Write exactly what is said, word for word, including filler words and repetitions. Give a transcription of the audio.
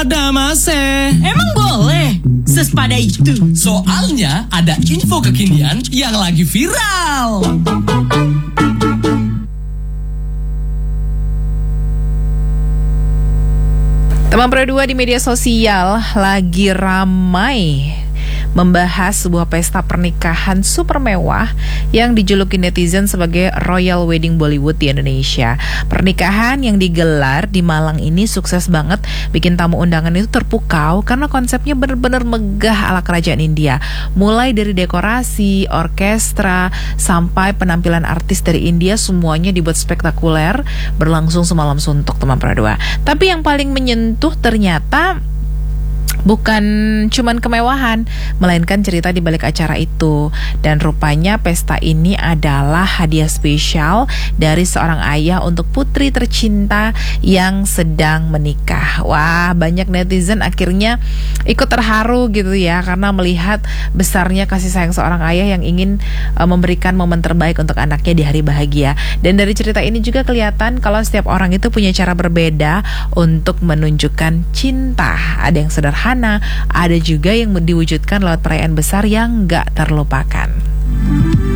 pada mase. Emang boleh? Sespada itu? Soalnya ada info kekinian yang lagi viral. Teman Pro dua di media sosial lagi ramai membahas sebuah pesta pernikahan super mewah yang dijuluki netizen sebagai Royal Wedding Bollywood di Indonesia. Pernikahan yang digelar di Malang ini sukses banget, bikin tamu undangan itu terpukau karena konsepnya benar-benar megah ala kerajaan India. Mulai dari dekorasi, orkestra, sampai penampilan artis dari India, semuanya dibuat spektakuler, berlangsung semalam suntuk teman Pro dua. Tapi yang paling menyentuh ternyata bukan cuman kemewahan, melainkan cerita di balik acara itu. Dan rupanya pesta ini adalah hadiah spesial dari seorang ayah untuk putri tercinta yang sedang menikah. Wah, banyak netizen akhirnya ikut terharu gitu ya, karena melihat besarnya kasih sayang seorang ayah yang ingin uh, memberikan momen terbaik untuk anaknya di hari bahagia. Dan dari cerita ini juga kelihatan kalau setiap orang itu punya cara berbeda untuk menunjukkan cinta. Ada yang sederhana, ada juga yang diwujudkan lewat perayaan besar yang gak terlupakan.